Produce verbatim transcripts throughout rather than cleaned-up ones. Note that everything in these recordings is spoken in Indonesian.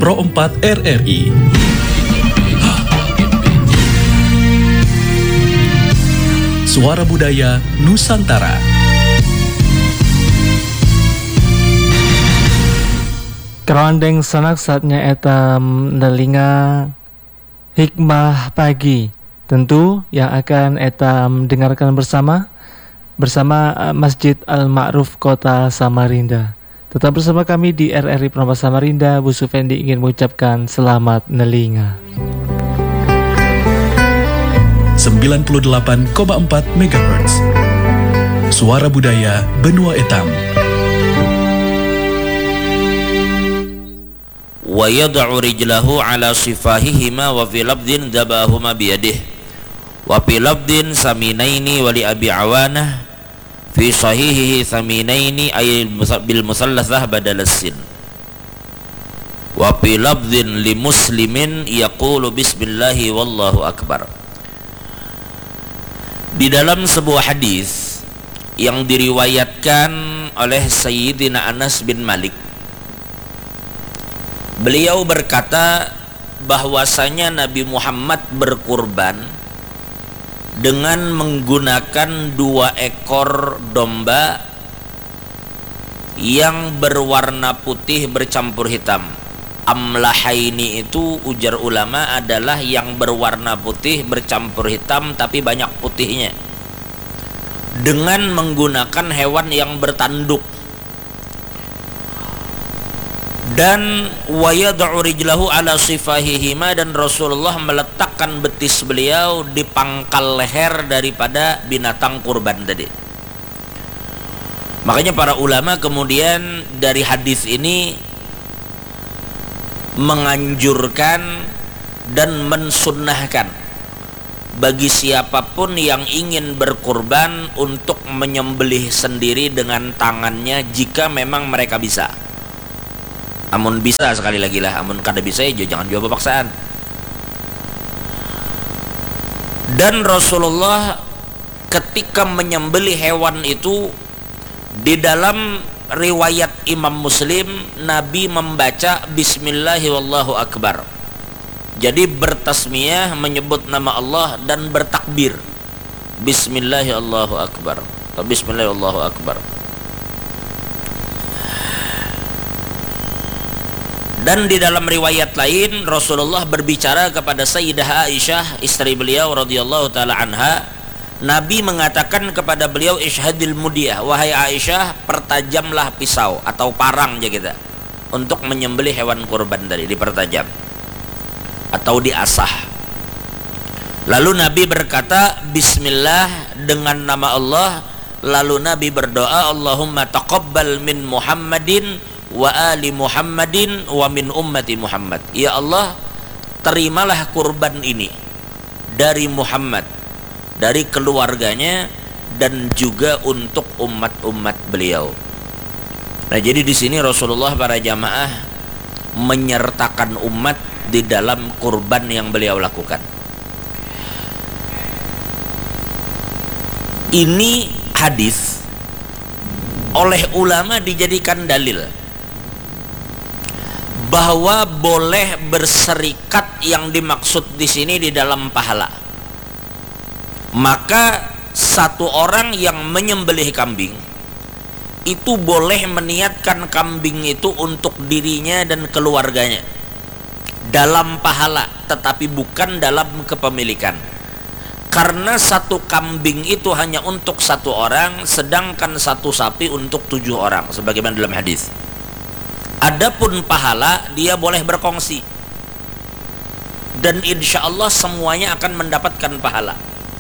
Pro empat R R I. Suara Budaya Nusantara. Kerondeng sanak saatnya etam nelinga hikmah pagi, tentu yang akan etam dengarkan bersama bersama Masjid Al-Ma'ruf Kota Samarinda. Tetap bersama kami di R R I Pro empat Samarinda. Bu Sufendi ingin mengucapkan selamat nelinga. sembilan puluh delapan koma empat megahertz. Suara Budaya Benua Etam. Wa yad'u rijlahu ala sifahihima wa fi labdin dabahuma biyadihi wa fi labdin saminaini wa li abi awanah fi sahihihi saminaini ay bil musallathah badal sin wa fi labdin li muslimin yaqulu bismillahi wallahu akbar. Di dalam sebuah hadis yang diriwayatkan oleh Sayyidina Anas bin Malik, beliau berkata bahwasanya Nabi Muhammad berkurban dengan menggunakan dua ekor domba yang berwarna putih bercampur hitam. Amlahaini itu ujar ulama adalah yang berwarna putih bercampur hitam tapi banyak putihnya, dengan menggunakan hewan yang bertanduk. Dan wa yad'u rijlahu ala sifahihima, dan Rasulullah meletakkan betis beliau di pangkal leher daripada binatang kurban tadi. Makanya para ulama kemudian dari hadis ini menganjurkan dan mensunnahkan bagi siapapun yang ingin berkurban untuk menyembelih sendiri dengan tangannya jika memang mereka bisa. Amun bisa, sekali lagi lah, amun kada bisa ya jangan juga paksaan. Dan Rasulullah ketika menyembelih hewan itu, di dalam riwayat Imam Muslim, Nabi membaca bismillahi wallahu akbar. Jadi bertasmiyah, menyebut nama Allah dan bertakbir, bismillahi Allahu akbar atau bismillahi Allahu akbar. Dan di dalam riwayat lain Rasulullah berbicara kepada Sayyidah Aisyah, istri beliau radhiyallahu taala anha. Nabi mengatakan kepada beliau, ishadil mudiyah, wahai Aisyah, pertajamlah pisau atau parang ya kita untuk menyembelih hewan kurban tadi, dipertajam atau diasah. Lalu Nabi berkata bismillah dengan nama Allah. Lalu Nabi berdoa, Allahumma taqabbal min Muhammadin wa ali Muhammadin wa min ummati Muhammad. Ya Allah, terimalah kurban ini dari Muhammad, dari keluarganya, dan juga untuk umat-umat beliau. Nah, jadi di sini Rasulullah para jamaah menyertakan umat di dalam kurban yang beliau lakukan. Ini hadis oleh ulama dijadikan dalil bahwa boleh berserikat yang dimaksud di sini di dalam pahala. Maka satu orang yang menyembelih kambing itu boleh meniatkan kambing itu untuk dirinya dan keluarganya dalam pahala, tetapi bukan dalam kepemilikan. Karena satu kambing itu hanya untuk satu orang, sedangkan satu sapi untuk tujuh orang, sebagaimana dalam hadis. Adapun pahala dia boleh berkongsi, dan insya Allah semuanya akan mendapatkan pahala.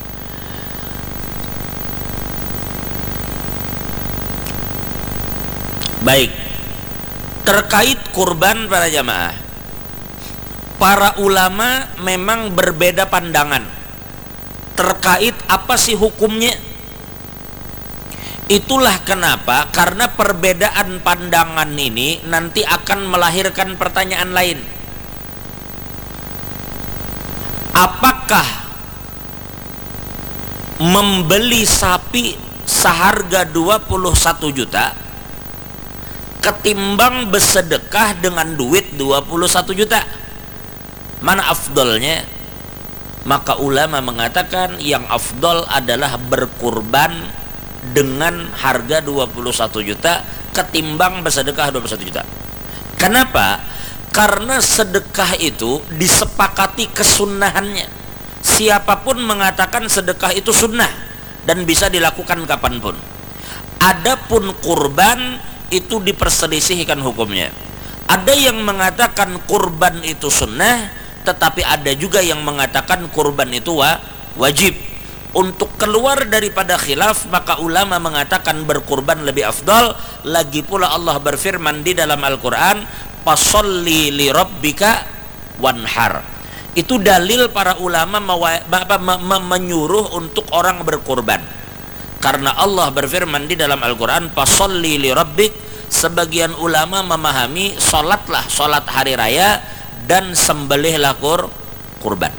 Baik, terkait kurban para jamaah, para ulama memang berbeda pandangan terkait apa sih hukumnya. Itulah kenapa, karena perbedaan pandangan ini nanti akan melahirkan pertanyaan lain. Apakah membeli sapi seharga dua puluh satu juta ketimbang bersedekah dengan duit dua puluh satu juta. Mana afdolnya? Maka ulama mengatakan yang afdol adalah berkurban dengan harga dua puluh satu juta ketimbang bersedekah dua puluh satu juta. Kenapa? Karena sedekah itu disepakati kesunahannya. Siapapun mengatakan sedekah itu sunnah dan bisa dilakukan kapanpun. Adapun kurban itu diperselisihkan hukumnya. Ada yang mengatakan kurban itu sunnah, tetapi ada juga yang mengatakan kurban itu wa, wajib. Untuk keluar daripada khilaf, maka ulama mengatakan berkurban lebih afdal. Lagi pula Allah berfirman di dalam Al-Quran, fasolli li rabbika wanhar. Itu dalil para ulama mewa, menyuruh untuk orang berkurban. Karena Allah berfirman di dalam Al-Quran, fasolli li rabbik. Sebagian ulama memahami sholatlah sholat hari raya dan sembelihlah kur, kurban.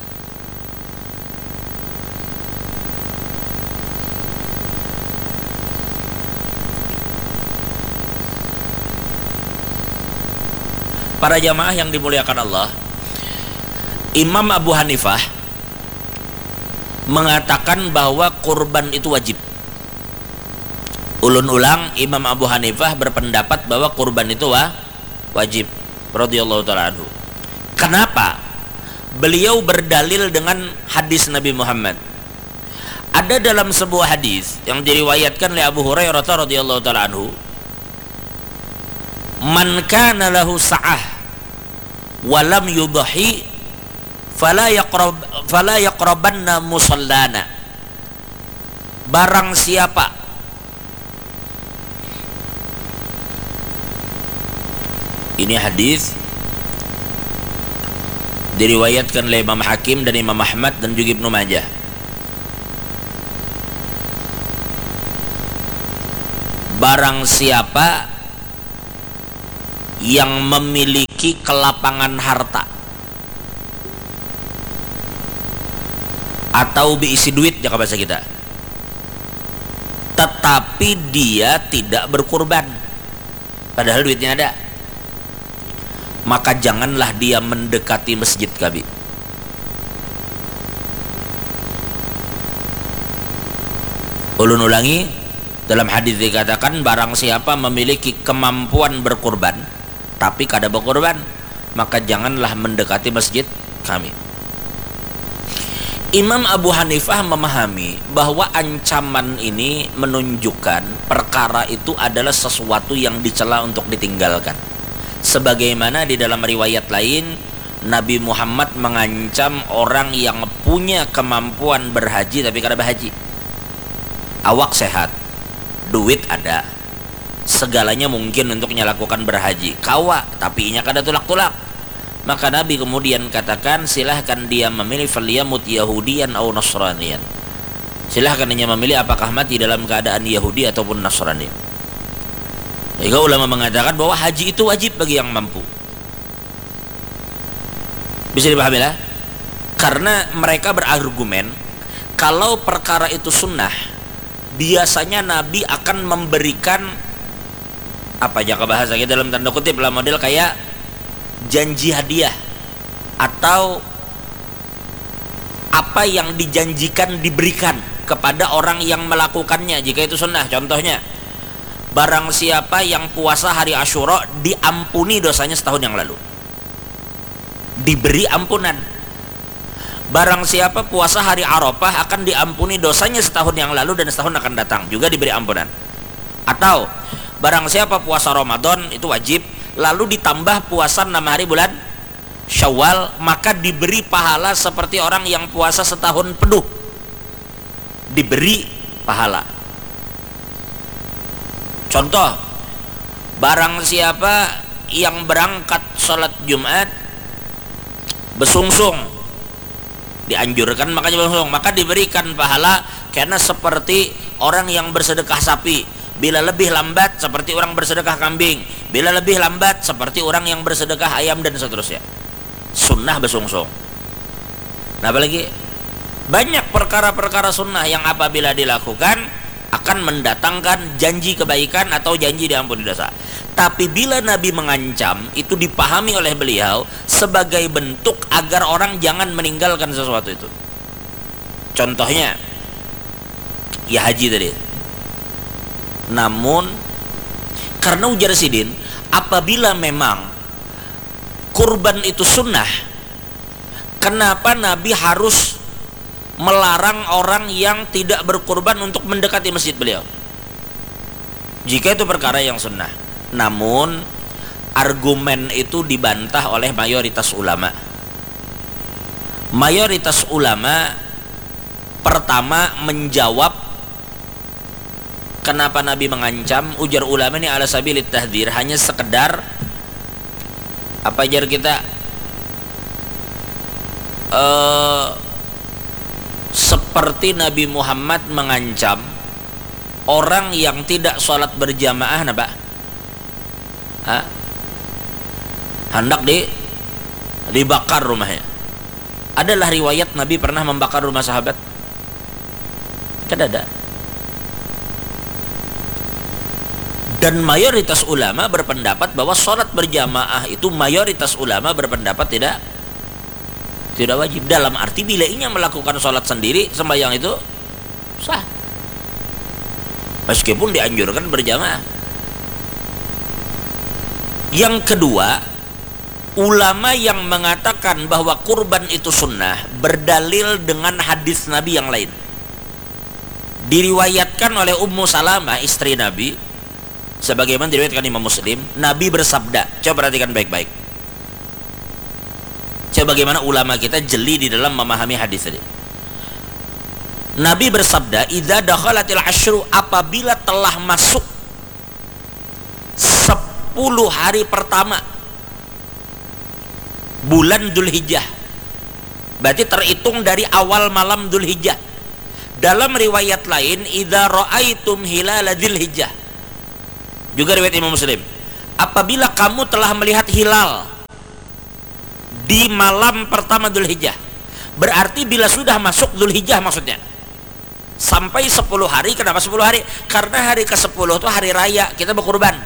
Para jamaah yang dimuliakan Allah, Imam Abu Hanifah mengatakan bahwa kurban itu wajib. Ulun ulang, Imam Abu Hanifah berpendapat bahwa kurban itu wa, wajib radhiyallahu ta'ala anhu. Kenapa? Beliau berdalil dengan hadis Nabi Muhammad. Ada dalam sebuah hadis yang diriwayatkan oleh Abu Hurairah radhiyallahu ta'ala anhu, man kana lahu sa'ah wa lam yudhi fala yaqrab fala yaqrabanna musallana. Barang siapa ini hadis diriwayatkan oleh Imam Hakim dan Imam Ahmad dan juga Ibnu Majah. Barang siapa yang memiliki kelapangan harta atau diisi duit ya bahasa kita, tetapi dia tidak berkurban padahal duitnya ada, maka janganlah dia mendekati masjid kami. Ulun ulangi, dalam hadis dikatakan barang siapa memiliki kemampuan berkurban tapi kada berkurban, maka janganlah mendekati masjid kami. Imam Abu Hanifah memahami bahwa ancaman ini menunjukkan perkara itu adalah sesuatu yang dicela untuk ditinggalkan. Sebagaimana di dalam riwayat lain, Nabi Muhammad mengancam orang yang punya kemampuan berhaji tapi kada berhaji. Awak sehat, duit ada, segalanya mungkin untuk melakukan berhaji, kawa tapi inya kada tulak-tulak. Maka Nabi kemudian katakan, silahkan dia memilih falyamut yahudiyan atau nasraniyan. Silahkan dia memilih apakah mati dalam keadaan Yahudi ataupun Nasrani. Jika ulama mengatakan bahwa haji itu wajib bagi yang mampu. Bisa dipahami lah? Karena mereka berargumen kalau perkara itu sunnah, biasanya Nabi akan memberikan apa jaka bahasa kita dalam tanda kutip lah, model kayak janji hadiah atau apa yang dijanjikan diberikan kepada orang yang melakukannya jika itu sunnah. Contohnya, barang siapa yang puasa hari Asyura diampuni dosanya setahun yang lalu, diberi ampunan. Barang siapa puasa hari Arafah akan diampuni dosanya setahun yang lalu dan setahun akan datang, juga diberi ampunan. Atau barang siapa puasa Ramadan itu wajib, lalu ditambah puasa enam hari bulan Syawal, maka diberi pahala seperti orang yang puasa setahun penuh, diberi pahala. Contoh, barang siapa yang berangkat sholat Jumat besungsung, dianjurkan makanya besungsung, maka diberikan pahala karena seperti orang yang bersedekah sapi. Bila lebih lambat seperti orang bersedekah kambing, bila lebih lambat seperti orang yang bersedekah ayam dan seterusnya. Sunnah besungsung. Nah, apalagi banyak perkara-perkara sunnah yang apabila dilakukan akan mendatangkan janji kebaikan atau janji diampuni dosa. Tapi bila Nabi mengancam, itu dipahami oleh beliau sebagai bentuk agar orang jangan meninggalkan sesuatu itu. Contohnya, ya haji tadi. Namun, karena ujar Sidin, apabila memang kurban itu sunnah, kenapa Nabi harus melarang orang yang tidak berkurban untuk mendekati masjid beliau? Jika itu perkara yang sunnah. Namun argumen itu dibantah oleh mayoritas ulama. Mayoritas ulama pertama menjawab kenapa Nabi mengancam. Ujar ulama ini ala sabilit tahdzir, hanya sekedar apa ajar kita uh, seperti Nabi Muhammad mengancam orang yang tidak sholat berjamaah, napa? Hah? Hendak di dibakar rumahnya. Adalah riwayat Nabi pernah membakar rumah sahabat? Kan ada. Dan mayoritas ulama berpendapat bahwa sholat berjamaah itu mayoritas ulama berpendapat tidak tidak wajib. Dalam arti bila ingin melakukan sholat sendiri, sembahyang itu sah, meskipun dianjurkan berjamaah. Yang kedua, ulama yang mengatakan bahwa kurban itu sunnah berdalil dengan hadis Nabi yang lain. Diriwayatkan oleh Ummu Salamah, istri Nabi, sebagaimana diriwayatkan Imam Muslim, Nabi bersabda, coba perhatikan baik-baik. Coba bagaimana ulama kita jeli di dalam memahami hadis tadi. Nabi bersabda, idza dakhalatil asyru, apabila telah masuk sepuluh hari pertama bulan Dzulhijjah, berarti terhitung dari awal malam Dzulhijjah. Dalam riwayat lain, idza ra'aitum hilal Dzulhijjah, juga riwayat Imam Muslim, apabila kamu telah melihat hilal di malam pertama Dzulhijjah, berarti bila sudah masuk Dzulhijjah maksudnya sampai sepuluh hari. Kenapa sepuluh hari? Karena hari ke sepuluh itu hari raya, kita berkurban.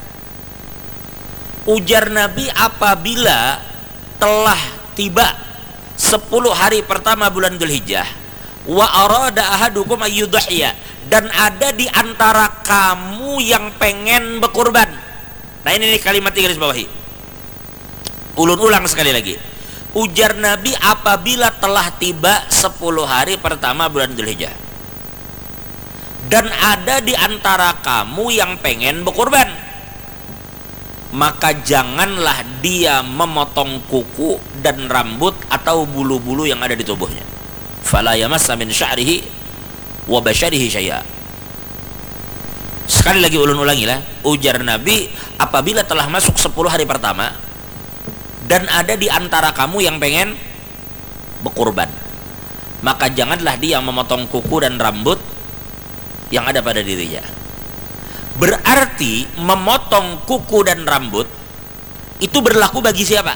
Ujar Nabi, apabila telah tiba sepuluh hari pertama bulan Dzulhijjah, wa arada ahadukum ayyudhiya, dan ada di antara kamu yang pengen berkurban. Nah ini, ini kalimat di garis bawahi, ulun ulang sekali lagi. Ujar Nabi, apabila telah tiba sepuluh hari pertama bulan Dzulhijjah dan ada di antara kamu yang pengen berkurban, maka janganlah dia memotong kuku dan rambut atau bulu-bulu yang ada di tubuhnya. Fala yamassa min sya'rihi wa basyarihi syai'a. Sekali lagi ulun ulangilah, ujar Nabi, apabila telah masuk sepuluh hari pertama dan ada di antara kamu yang pengen berkurban, maka janganlah dia memotong kuku dan rambut yang ada pada dirinya. Berarti memotong kuku dan rambut itu berlaku bagi siapa?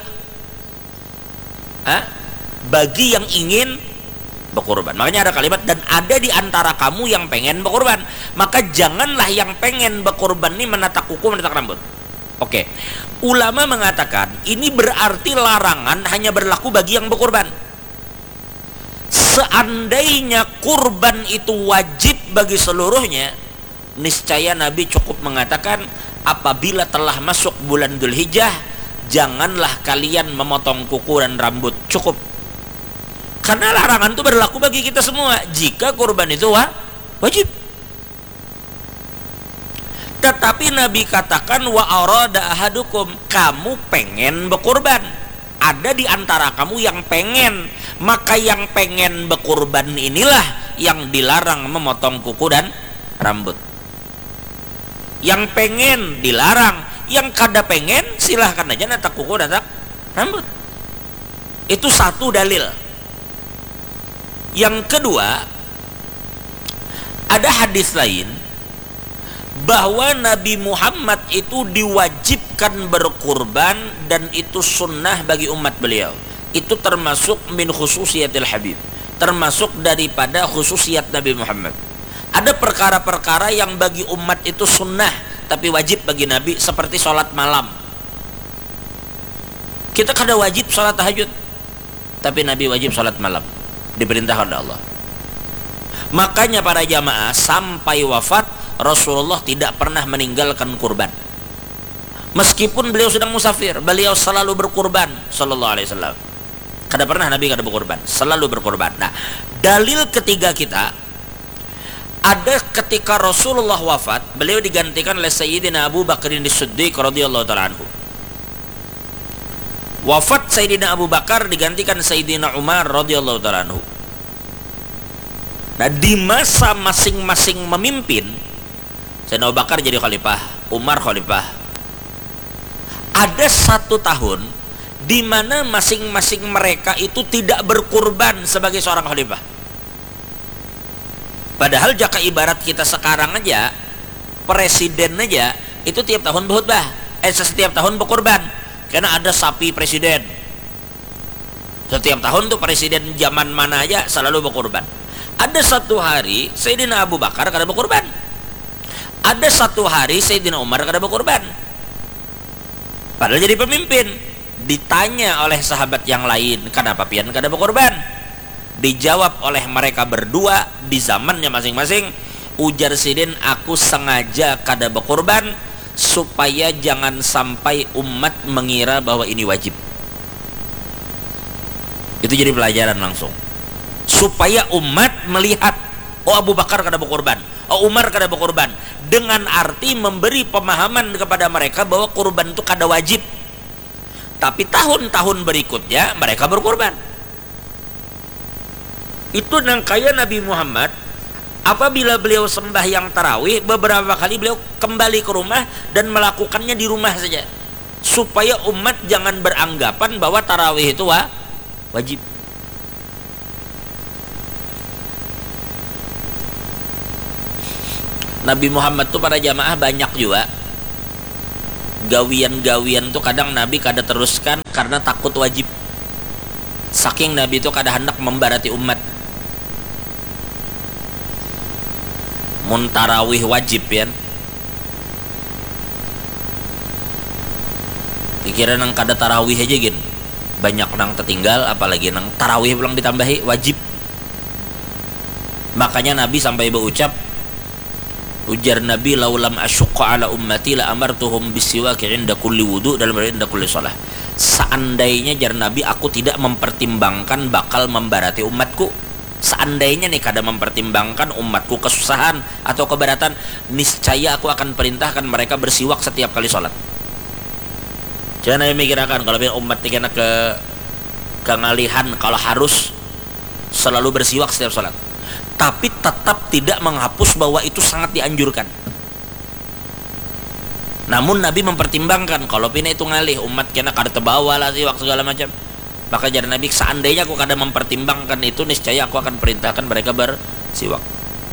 Hah? Bagi yang ingin berkurban. Makanya ada kalimat, dan ada di antara kamu yang pengen berkurban. Maka janganlah yang pengen berkurban ini menatak kuku, menatak rambut. Oke. Ulama mengatakan ini berarti larangan hanya berlaku bagi yang berkurban. Seandainya kurban itu wajib bagi seluruhnya, niscaya Nabi cukup mengatakan, apabila telah masuk bulan Dzulhijjah, janganlah kalian memotong kuku dan rambut. Cukup. Karena larangan itu berlaku bagi kita semua jika kurban itu wajib. Tetapi Nabi katakan, wa arada ahadukum, kamu pengen berkurban, ada di antara kamu yang pengen, maka yang pengen berkurban inilah yang dilarang memotong kuku dan rambut. Yang pengen dilarang, yang kada pengen silahkan aja natak kuku, natak rambut. Itu satu dalil. Yang kedua, ada hadis lain bahwa Nabi Muhammad itu diwajibkan berkurban dan itu sunnah bagi umat beliau. Itu termasuk min khususiyatil Habib, termasuk daripada khususiat Nabi Muhammad. Ada perkara-perkara yang bagi umat itu sunnah tapi wajib bagi Nabi seperti sholat malam. Kita kada wajib sholat tahajud, tapi Nabi wajib sholat malam, diperintahkan oleh Allah. Makanya para jamaah sampai wafat Rasulullah tidak pernah meninggalkan kurban. Meskipun beliau sedang musafir, beliau selalu berkurban sallallahu alaihi wasallam. Kada pernah Nabi kada berkurban, selalu berkurban. Nah, dalil ketiga kita ada ketika Rasulullah wafat, beliau digantikan oleh Sayyidina Abu Bakar As-Siddiq radhiyallahu taala anhu. Wafat Sayyidina Abu Bakar digantikan Sayyidina Umar radhiyallahu taala anhu. Nah, di masa masing-masing memimpin, Sayyidina Abu Bakar jadi khalifah, Umar khalifah. Ada satu tahun di mana masing-masing mereka itu tidak berkurban sebagai seorang khalifah. Padahal jaka ibarat kita sekarang aja, presiden aja itu tiap tahun berkhutbah, eh setiap tahun berkurban, karena ada sapi presiden. Setiap tahun tuh presiden zaman mana aja selalu berkurban. Ada satu hari Sayyidina Abu Bakar kada berkurban. Ada satu hari Sayyidina Umar kada berkurban. Padahal jadi pemimpin. Ditanya oleh sahabat yang lain, kenapa pian kada berkorban? Dijawab oleh mereka berdua di zamannya masing-masing, ujar sidin, aku sengaja kada berkorban supaya jangan sampai umat mengira bahwa ini wajib. Itu jadi pelajaran langsung, supaya umat melihat, oh Abu Bakar kada berkorban, oh Umar kada berkorban, dengan arti memberi pemahaman kepada mereka bahwa kurban itu kada wajib. Tapi tahun-tahun berikutnya mereka berkorban. Itu nangkaya Nabi Muhammad apabila beliau sembahyang tarawih, beberapa kali beliau kembali ke rumah dan melakukannya di rumah saja, supaya umat jangan beranggapan bahwa tarawih itu wa, wajib. Nabi Muhammad tuh para jamaah banyak juga gawian-gawian tuh kadang Nabi kada teruskan karena takut wajib. Saking Nabi itu kada hendak membarati umat. Mun tarawih wajib ya, kira nang kada tarawih aja gin banyak nang tertinggal, apalagi nang tarawih pulang ditambahi wajib. Makanya Nabi sampai berucap, ujar Nabi, laulam asyqa ala ummati la amartuhum bisiwaki inda kulli wudu, dalam arti inda kulli shalah. Seandainya jar Nabi aku tidak mempertimbangkan bakal membarati umatku, seandainya nih kada mempertimbangkan umatku kesusahan atau keberatan, niscaya aku akan perintahkan mereka bersiwak setiap kali sholat. Jangan memikirkan kalau umat kena ke kengalihan kalau harus selalu bersiwak setiap sholat, tapi tetap tidak menghapus bahwa itu sangat dianjurkan. Namun Nabi mempertimbangkan kalau pina itu ngalih umat kena kada terbawa lah siwak segala macam. Maka jadi Nabi, seandainya aku kada mempertimbangkan itu, niscaya aku akan perintahkan mereka bersiwak.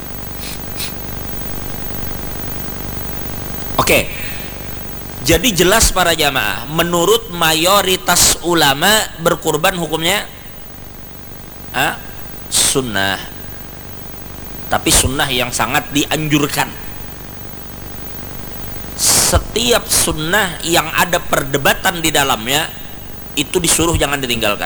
Oke, jadi jelas para jamaah, menurut mayoritas ulama berkurban hukumnya ah, sunnah, tapi sunnah yang sangat dianjurkan. Setiap sunnah yang ada perdebatan di dalamnya itu disuruh jangan ditinggalkan.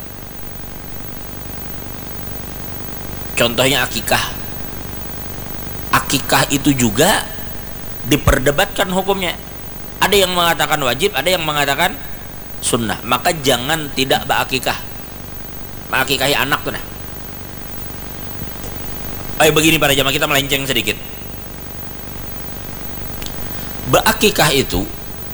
Contohnya akikah. Akikah itu juga diperdebatkan hukumnya. Ada yang mengatakan wajib, ada yang mengatakan sunnah. Maka jangan tidak berakikah, mengakikahi anak tuh nah. Ayo begini para jamaah, kita melenceng sedikit. Berakikah itu,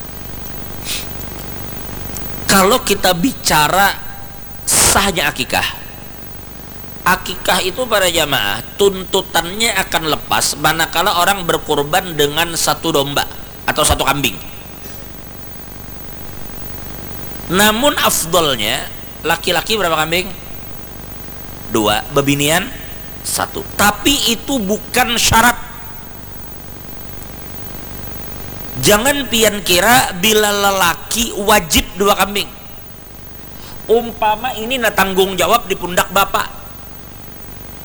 kalau kita bicara sahnya akikah, akikah itu para jamaah tuntutannya akan lepas manakala orang berkurban dengan satu domba atau satu kambing. Namun afdolnya laki-laki berapa kambing? Dua, bebinian satu. Tapi itu bukan syarat. Jangan pian kira bila lelaki wajib dua kambing. Umpama ini na tanggung jawab di pundak bapak.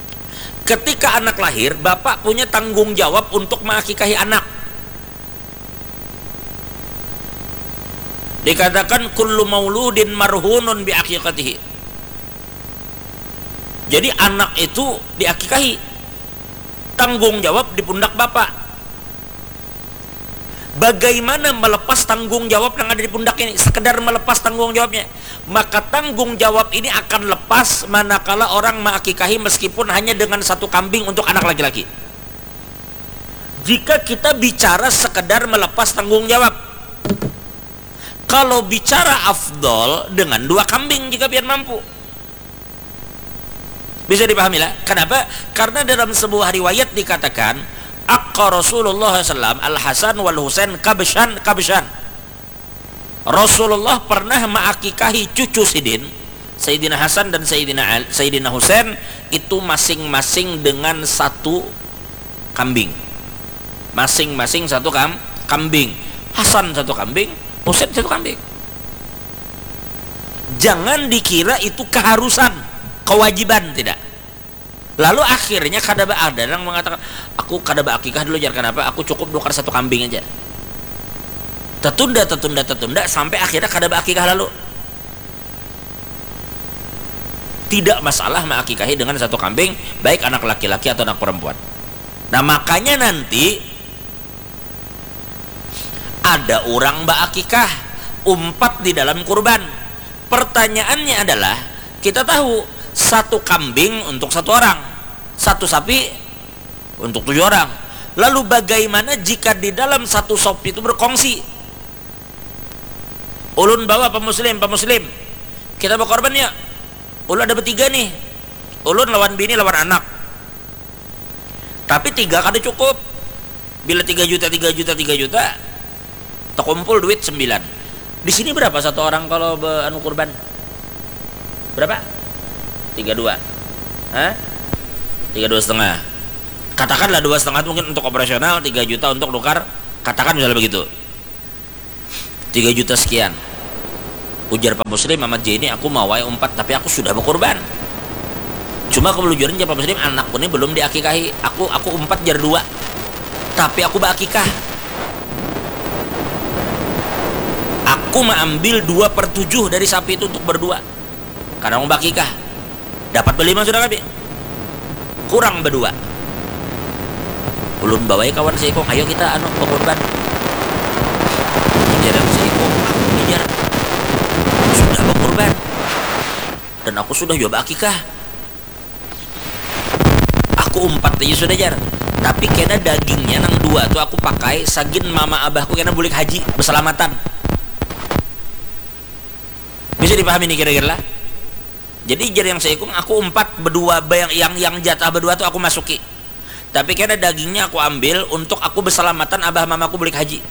Ketika anak lahir, bapak punya tanggung jawab untuk mengakikahi anak. Dikatakan kullu mauludin marhunun bi aqiqatihi. Jadi anak itu diakikahi, tanggung jawab di pundak bapak. Bagaimana melepas tanggung jawab yang ada di pundak ini? Sekedar melepas tanggung jawabnya, maka tanggung jawab ini akan lepas manakala orang mengakikahi meskipun hanya dengan satu kambing untuk anak laki-laki. Jika kita bicara sekedar melepas tanggung jawab, kalau bicara afdol dengan dua kambing jika biar mampu. Bisa dipahami lah. Kenapa? Karena dalam sebuah riwayat dikatakan Aqqa Rasulullah sallallahu alaihi wasallam Al-Hasan wal Husain kabshan kabshan. Rasulullah pernah mengakikahi cucu Sidin, Sayyidina Hasan dan Sayyidina Al, Sayyidina Husain, itu masing-masing dengan satu kambing. Masing-masing satu kam, kambing. Hasan satu kambing, Husain satu kambing. Jangan dikira itu keharusan, kewajiban, tidak. Lalu akhirnya kadaba ada yang mengatakan, aku kadaba akikah dulu jar, kenapa? Aku cukup nukar satu kambing aja. Tertunda, tertunda, tertunda sampai akhirnya kadaba akikah lalu. Tidak masalah mengakikahi dengan satu kambing, baik anak laki-laki atau anak perempuan. Nah makanya nanti ada orang ba'akikah umpat di dalam kurban. Pertanyaannya adalah, kita tahu satu kambing untuk satu orang, satu sapi untuk tujuh orang. Lalu bagaimana jika di dalam satu sapi itu berkongsi? Ulun bawa pemuslim, pemuslim kita berkorban ya. Ulun ada bertiga nih, ulun lawan bini lawan anak, tapi tiga kada cukup. Bila tiga juta, tiga juta, tiga juta terkumpul duit sembilan. Di sini berapa satu orang kalau anu kurban? Berapa? Tiga dua. Hah? Tiga dua setengah. Katakanlah dua setengah mungkin untuk operasional, tiga juta untuk tukar. Katakan misalnya begitu. Tiga juta sekian. Ujar Pak Muslim, Ahmad J ini aku mau wae umpat, tapi aku sudah berkurban. Cuma kebelujuran Pak Muslim, anakku ini belum diakikahi. Aku aku umpat jar dua, tapi aku berakikah. Aku mengambil dua per tujuh dari sapi itu untuk berdua, karena mau bakikah. Dapat berlima sudah kami, kurang berdua. Ulun bawai kawan seikong, ayo kita anu berkorban. Jarang seikong, aku ngejar sudah berkorban dan aku sudah coba akikah. Aku umpat aja sudah jar, tapi kena dagingnya nang dua tuh aku pakai sagin mama abahku kena bulik haji berselamatan. Bisa dipahami nih kira-kira lah. Jadi jar yang seikung aku empat berdua, yang yang yang jatah berdua tuh aku masuki, tapi karena dagingnya aku ambil untuk aku berselamatan abah mamaku balik haji.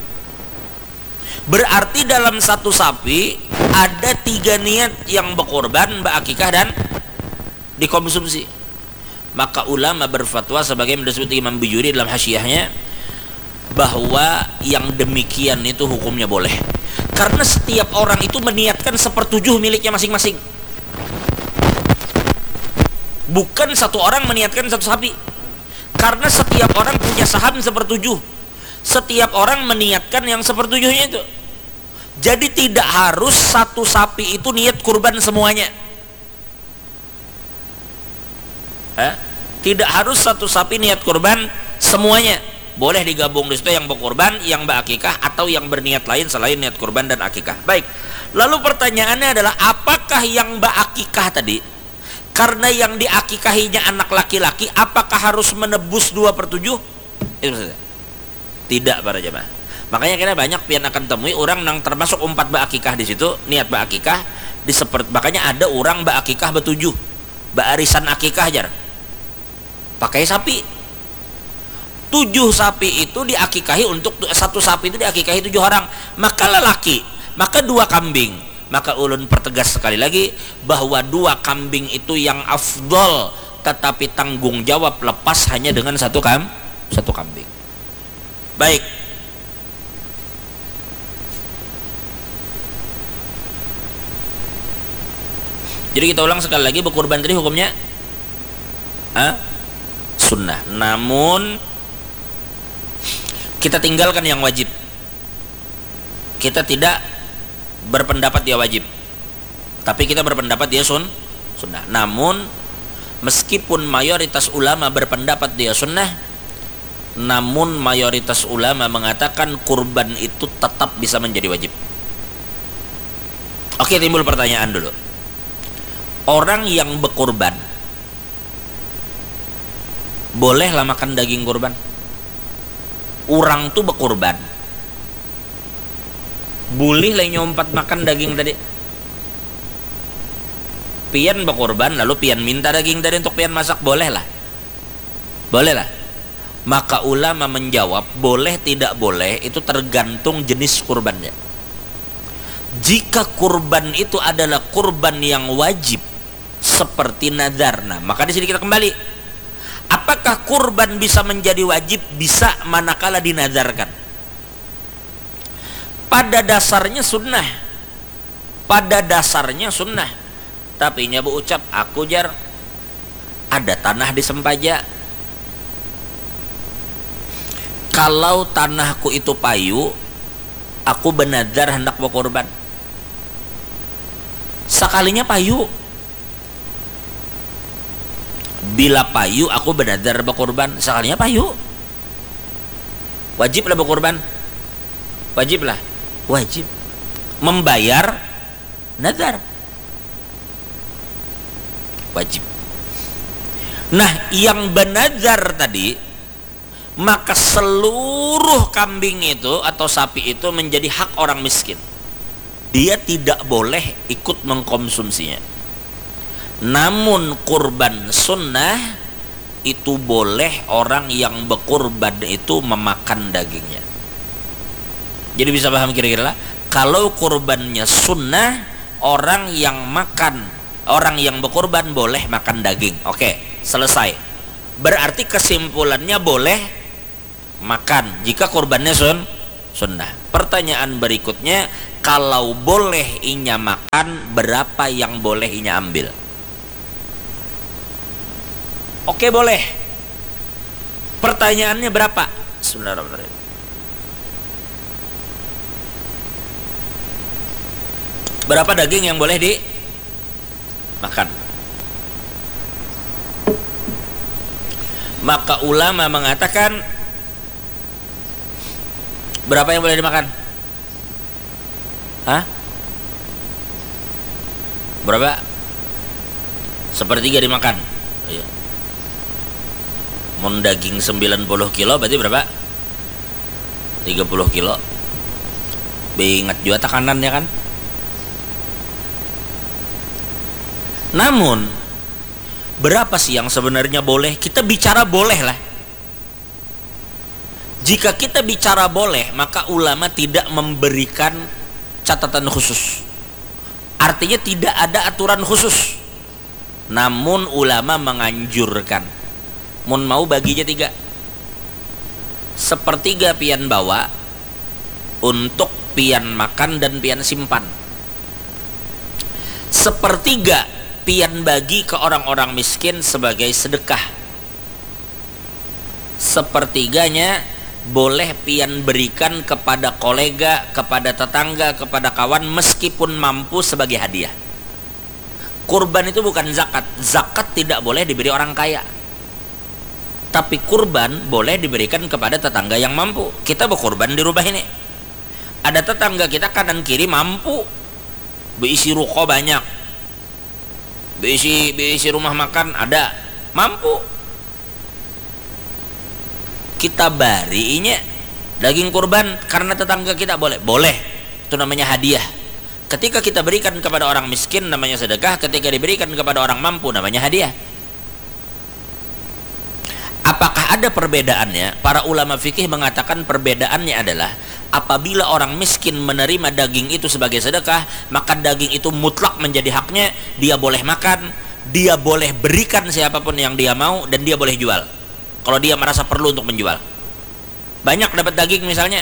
Berarti dalam satu sapi ada tiga niat yang berkorban, berakikah dan dikonsumsi. Maka ulama berfatwa sebagai disebut Imam Bujuri dalam hasyiahnya, bahwa yang demikian itu hukumnya boleh, karena setiap orang itu meniatkan sepertujuh miliknya masing-masing. Bukan satu orang meniatkan satu sapi, karena setiap orang punya saham sepertujuh. Setiap orang meniatkan yang sepertujuhnya itu. Jadi tidak harus satu sapi itu niat kurban semuanya. Eh? Tidak harus satu sapi niat kurban semuanya. Boleh digabung di situ yang berkurban, yang berakikah, atau yang berniat lain selain niat kurban dan akikah. Baik. Lalu pertanyaannya adalah, apakah yang berakikah tadi, karena yang diakikahinya anak laki-laki, apakah harus menebus dua per tujuh? Itu saja. Tidak para jemaah. Makanya kira banyak pian akan temui orang yang termasuk umpat berakikah di situ, niat berakikah di seperti, makanya ada orang berakikah betujuh, bearisan akikah jar, pakai sapi. Tujuh sapi itu diakikahi, untuk satu sapi itu diakikahi tujuh orang, maka lelaki, maka dua kambing. Maka ulun pertegas sekali lagi bahwa dua kambing itu yang afdol, tetapi tanggung jawab lepas hanya dengan satu kam, satu kambing. Baik. Jadi kita ulang sekali lagi, berkurban tadi hukumnya ah, sunnah. Namun kita tinggalkan yang wajib. Kita tidak berpendapat dia wajib, tapi kita berpendapat dia sun sunnah. Namun meskipun mayoritas ulama berpendapat dia sunnah, namun mayoritas ulama mengatakan kurban itu tetap bisa menjadi wajib. Oke, timbul pertanyaan dulu. Orang yang berkurban bolehlah makan daging kurban? Orang tuh berkurban boleh lah nyompat makan daging tadi. Pian berkurban lalu pian minta daging tadi untuk pian masak, boleh lah, boleh lah. Maka ulama menjawab boleh tidak boleh itu tergantung jenis kurbannya. Jika kurban itu adalah kurban yang wajib seperti nadar, nah maka di sini kita kembali, apakah kurban bisa menjadi wajib? Bisa manakala dinadarkan. Pada dasarnya sunnah, pada dasarnya sunnah. Tapi nya berucap, aku jar ada tanah di Sempaja, kalau tanahku itu payu, aku benadar hendak berkorban. Sekalinya payu, bila payu aku benadar berkorban. Sekalinya payu, wajiblah berkorban, wajiblah, wajib membayar nadar, wajib. Nah, yang benadar tadi, maka seluruh kambing itu atau sapi itu menjadi hak orang miskin. Dia tidak boleh ikut mengkonsumsinya. Namun kurban sunnah itu boleh orang yang berkurban itu memakan dagingnya. Jadi bisa paham kira-kira lah, kalau kurbannya sunnah, orang yang makan, orang yang berkurban boleh makan daging. Oke, selesai. Berarti kesimpulannya boleh makan jika kurbannya sun sunnah. Pertanyaan berikutnya, kalau boleh inya makan, berapa yang boleh inya ambil? Oke, boleh. Pertanyaannya berapa? Bismillahirrahmanirrahim. Berapa daging yang boleh dimakan? Maka ulama mengatakan berapa yang boleh dimakan? Hah? Berapa? Sepertiga dimakan. Iya. Mon daging sembilan puluh kilo berarti berapa? tiga puluh kilo. Ingat juga tekanannya kan? Namun berapa sih yang sebenarnya boleh? Kita bicara boleh lah. Jika kita bicara boleh, maka ulama tidak memberikan catatan khusus. Artinya tidak ada aturan khusus. Namun ulama menganjurkan, mun mau baginya tiga, sepertiga pian bawa untuk pian makan dan pian simpan, sepertiga pian bagi ke orang-orang miskin sebagai sedekah, sepertiganya boleh pian berikan kepada kolega, kepada tetangga, kepada kawan meskipun mampu sebagai hadiah. Kurban itu bukan zakat. Zakat tidak boleh diberi orang kaya, tapi kurban boleh diberikan kepada tetangga yang mampu. Kita berkurban di rumah ini, ada tetangga kita kanan kiri mampu, berisi ruko banyak, berisi berisi rumah makan ada, mampu, kita barinya daging kurban karena tetangga kita, boleh, boleh. Itu namanya hadiah. Ketika kita berikan kepada orang miskin namanya sedekah, ketika diberikan kepada orang mampu namanya hadiah. Apakah ada perbedaannya? Para ulama fikih mengatakan perbedaannya adalah apabila orang miskin menerima daging itu sebagai sedekah, maka daging itu mutlak menjadi haknya, dia boleh makan, dia boleh berikan siapapun yang dia mau, dan dia boleh jual kalau dia merasa perlu untuk menjual. Banyak dapat daging misalnya,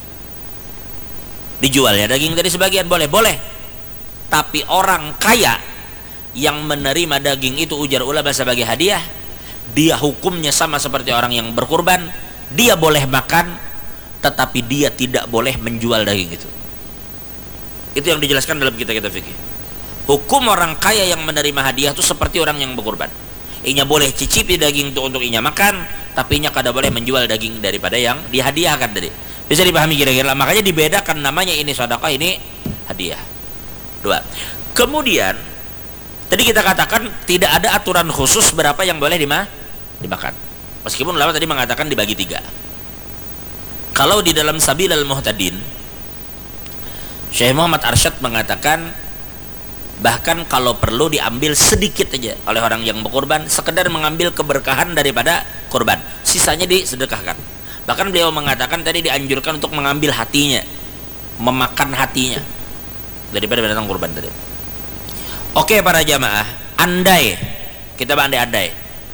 dijual ya daging dari sebagian, boleh, boleh. Tapi orang kaya yang menerima daging itu, ujar ulama, sebagai hadiah, dia hukumnya sama seperti orang yang berkurban. Dia boleh makan, tetapi dia tidak boleh menjual daging itu. Itu yang dijelaskan dalam kitab-kitab fikih. Hukum orang kaya yang menerima hadiah itu seperti orang yang berkurban. Inya boleh cicipi daging itu untuk inya makan, tapi inya kada boleh menjual daging daripada yang dihadiahkan tadi. Bisa dipahami kira-kira? Makanya dibedakan namanya ini sedekah, ini hadiah. Dua. Kemudian tadi kita katakan tidak ada aturan khusus berapa yang boleh dima, dimakan. Meskipun ulama tadi mengatakan dibagi tiga. Kalau di dalam Sabilal Muhtadin, Syekh Muhammad Arsyad mengatakan bahkan kalau perlu diambil sedikit aja oleh orang yang berkorban, sekedar mengambil keberkahan daripada korban, sisanya disedekahkan. Bahkan beliau mengatakan tadi dianjurkan untuk mengambil hatinya, memakan hatinya daripada binatang kurban tadi. Oke para jamaah, andai kita andai-andai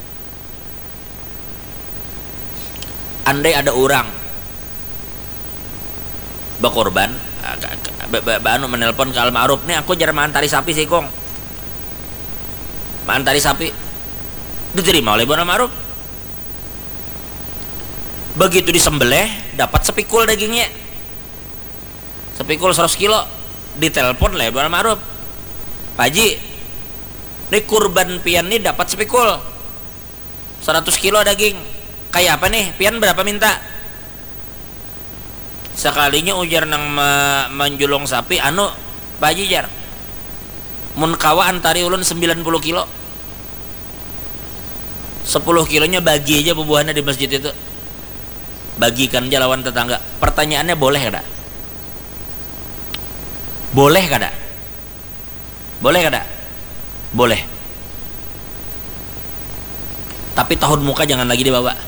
andai ada orang berkorban, Anu menelpon ke Al-Ma'ruf, nih aku jarang mantari sapi sih kong, mantari sapi, diterima oleh Al Ma'ruf. Begitu disembelih dapat sepikul dagingnya, sepikul seratus kilo, ditelepon oleh Al Ma'ruf, Pak Haji, nih kurban pian nih dapat sepikul seratus kilo daging, kayak apa nih pian, berapa minta? Sekalinya ujar nang menjulung sapi, anu Pak Haji jar mun kawa antari ulun sembilan puluh kilo, sepuluh kilonya bagi aja bubuhannya di masjid itu, bagikan aja lawan tetangga. Pertanyaannya boleh kada? Boleh kada? Boleh kada? Boleh. Tapi tahun muka jangan lagi dibawa.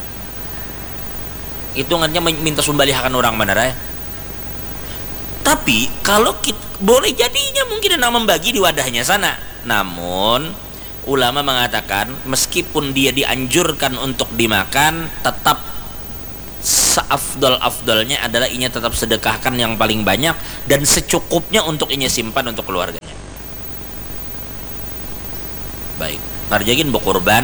Hitungannya minta sumbalihakan orang mana ya. Tapi kalau kita, boleh jadinya mungkin nak membagi di wadahnya sana. Namun ulama mengatakan meskipun dia dianjurkan untuk dimakan, tetap seafdal-afdalnya adalah inya tetap sedekahkan yang paling banyak dan secukupnya untuk inya simpan untuk keluarganya. Baik, parjagin berkorban,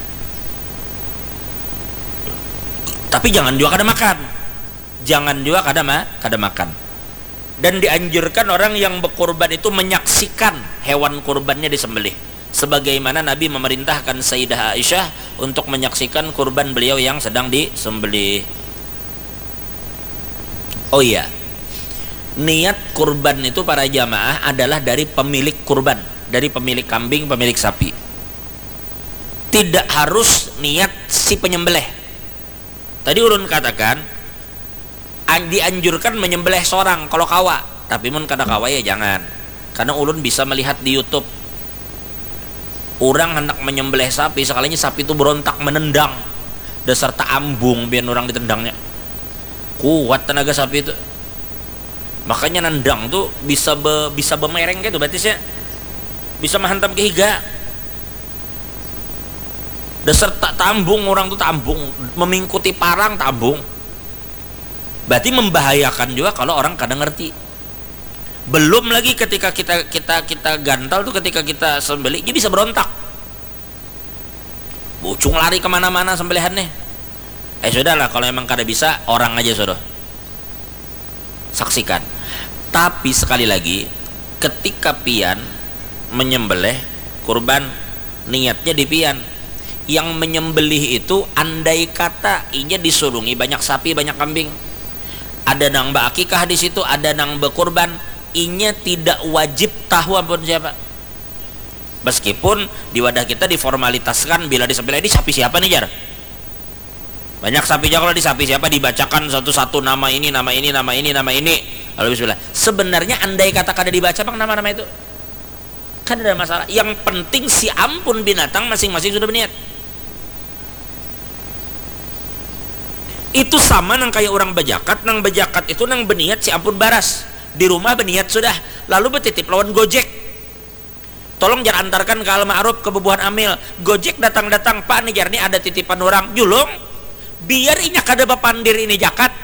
tapi jangan juga kada makan, jangan juga kada ma, kada makan. Dan dianjurkan orang yang berkorban itu menyaksikan hewan kurbannya disembelih, sebagaimana Nabi memerintahkan Sayyidah Aisyah untuk menyaksikan kurban beliau yang sedang disembelih. Oh iya, niat kurban itu para jamaah adalah dari pemilik kurban, dari pemilik kambing, pemilik sapi. Tidak harus niat si penyembelih. Tadi ulun katakan dianjurkan menyembelih seorang kalau kawa, tapi mun kada kawa ya jangan, karena ulun bisa melihat di YouTube orang hendak menyembelih sapi, sekalinya sapi itu berontak menendang, dasar tak ambung biar orang ditendangnya, kuat tenaga sapi itu, makanya nendang tuh bisa be, bisa bemereng gitu batisnya, bisa menghantam ke higa. Dasar tak tambung orang tuh tambung, memingkuti parang tambung. Berarti membahayakan juga kalau orang kadang ngerti. Belum lagi ketika kita kita kita gantal tuh, ketika kita sembelih dia bisa berontak, bucung lari kemana-mana sembelihannya. Eh sudahlah, kalau emang kada bisa orang aja sudah saksikan. Tapi sekali lagi, ketika pian menyembelih kurban, niatnya di pian. Yang menyembelih itu andai kata inya disurungi banyak sapi, banyak kambing, ada nang berakikah di situ, ada nang berkurban, inya tidak wajib tahu ampun siapa. Meskipun di wadah kita diformalitaskan bila disembelih, ini sapi siapa nih jar? Banyak sapi jar, kalau di sapi siapa dibacakan satu-satu nama ini, nama ini, nama ini, nama ini. Lalu bismillah. Sebenarnya andai kata kada dibaca bang nama-nama itu, kan ada masalah. Yang penting si ampun binatang masing-masing sudah berniat. Itu sama nang kayak orang bejakat, nang bejakat itu nang berniat si ampun baras, di rumah berniat sudah, lalu bertitip lawan Gojek, tolong jangan antarkan ke Al-Ma'ruf ke Bebuhan Amil. Gojek datang-datang, Pak nih jar nih ada titipan orang, julung biar inya kada bapandir ini jakat,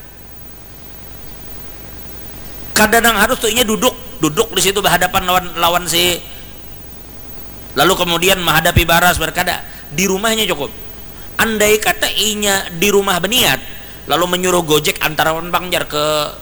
kada nang harus tuh inya duduk duduk di situ berhadapan lawan lawan si, lalu kemudian menghadapi baras berkada. Di rumahnya cukup. Andai kata inya di rumah berniat lalu menyuruh Gojek antara pangjar ke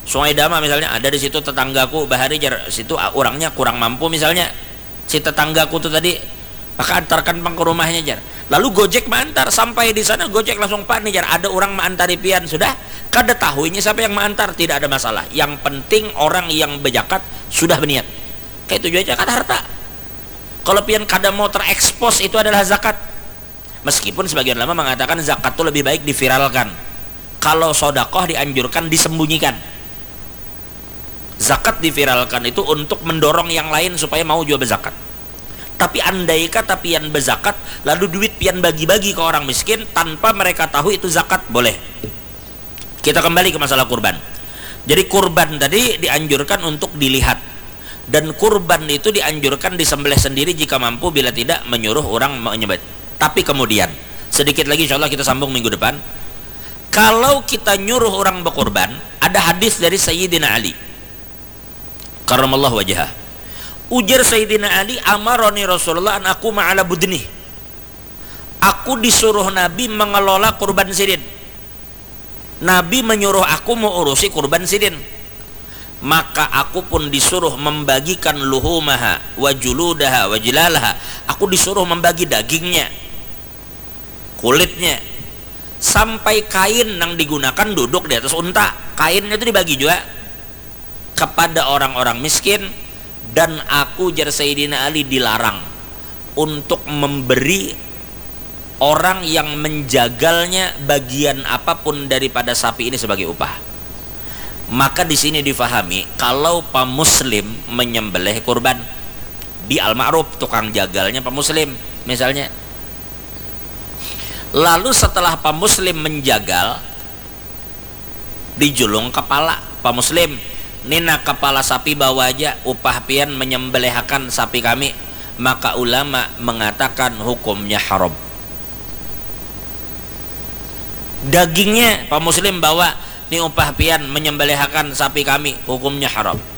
Sungai Dama misalnya, ada di situ tetanggaku bahari jar, situ orangnya kurang mampu misalnya, si tetanggaku tuh tadi, maka antarkan pang ke rumahnya jar. Lalu Gojek mengantar, sampai di sana Gojek langsung panik jar, ada orang mengantari pian, sudah kada tahunya siapa yang mengantar, tidak ada masalah. Yang penting orang yang berzakat sudah berniat. Kayak itu aja kan harta. Kalau pian kada mau terekspos, itu adalah zakat. Meskipun sebagian ulama mengatakan zakat itu lebih baik diviralkan. Kalau sodakoh dianjurkan disembunyikan. Zakat diviralkan itu untuk mendorong yang lain supaya mau juga berzakat. Tapi andai kata pian berzakat, lalu duit pian bagi-bagi ke orang miskin tanpa mereka tahu itu zakat, boleh. Kita kembali ke masalah kurban. Jadi kurban tadi dianjurkan untuk dilihat, dan kurban itu dianjurkan disembelih sendiri jika mampu, bila tidak menyuruh orang menyembelih. Tapi kemudian sedikit lagi insya Allah kita sambung minggu depan. Kalau kita nyuruh orang berkurban, ada hadis dari Sayyidina Ali karramallahu wajhah. Ujar Sayyidina Ali, amaroni Rasulullah an aku ma'ala budni. Aku disuruh Nabi mengelola kurban sidin. Nabi menyuruh aku mau urusi kurban sidin. Maka aku pun disuruh membagikan luhumaha wa juludaha wa jilalaha. Aku disuruh membagi dagingnya, kulitnya, sampai kain yang digunakan duduk di atas unta. Kainnya itu dibagi juga kepada orang-orang miskin. Dan aku, jar Sayyidina Ali, dilarang untuk memberi orang yang menjagalnya bagian apapun daripada sapi ini sebagai upah. Maka di sini difahami kalau pemuslim menyembelih kurban, di al-ma'ruf tukang jagalnya pemuslim misalnya. Lalu setelah pemuslim menjagal, dijulung kepala pemuslim, nina kepala sapi bawa aja, upah pian menyembelihkan sapi kami. Maka ulama mengatakan hukumnya haram. Dagingnya pak muslim bawa, ni upah pian menyembelihkan sapi kami, hukumnya haram.